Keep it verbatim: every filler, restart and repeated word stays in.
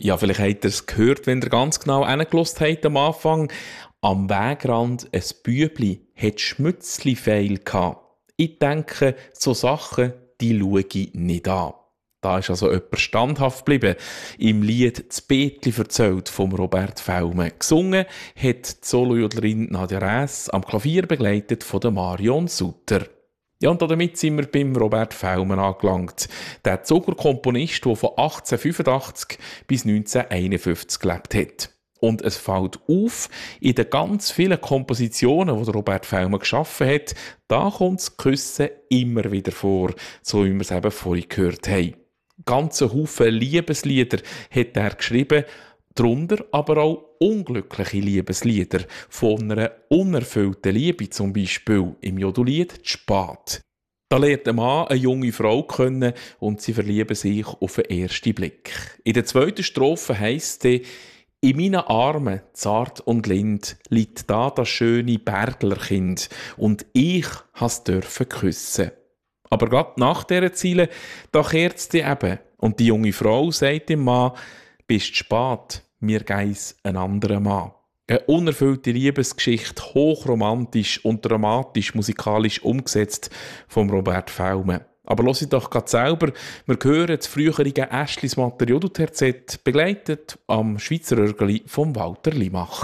Ja, vielleicht habt ihr es gehört, wenn ihr ganz genau hingehört habt am Anfang. Am Wegrand ein Bübli hat Schmützli-Feil gehabt. Ich denke, so Sachen, die schaue ich nicht an. Da ist also jemand standhaft geblieben. Im Lied «Das Betli erzählt» von Robert Fellmann. Gesungen hat die Solojodlerin Nadja Räss, am Klavier begleitet von der Marion Sutter. Ja, und damit sind wir beim Robert Fellmann angelangt. Der Zuckerkomponist, der von achtzehnhundertfünfundachtzig bis neunzehnhunderteinundfünfzig gelebt hat. Und es fällt auf, in den ganz vielen Kompositionen, die Robert Fellmann geschaffen hat, da kommt das Küssen immer wieder vor, so wie wir es eben vorhin gehört haben. Ganze Haufen Liebeslieder hat er geschrieben, darunter aber auch unglückliche Liebeslieder, von einer unerfüllten Liebe zum Beispiel im Jodellied «Spat». Da lernt ein Mann eine junge Frau kennen und sie verlieben sich auf den ersten Blick. In der zweiten Strophe heisst es: «In meinen Armen, zart und lind, liegt da das schöne Berglerkind, und ich has dürfen küssen.» Aber gerade nach dieser Ziele, da kehrt es eben. Und die junge Frau sagt dem Mann: «Bist spät, mir geis ein anderer Mann.» Eine unerfüllte Liebesgeschichte, hochromantisch und dramatisch musikalisch umgesetzt von Robert Fellmann. Aber hört doch gerade selber, wir hören das frühere Äschlis Matter Jodelterzett, begleitet am Schweizer Örgeli von Walter Limacher.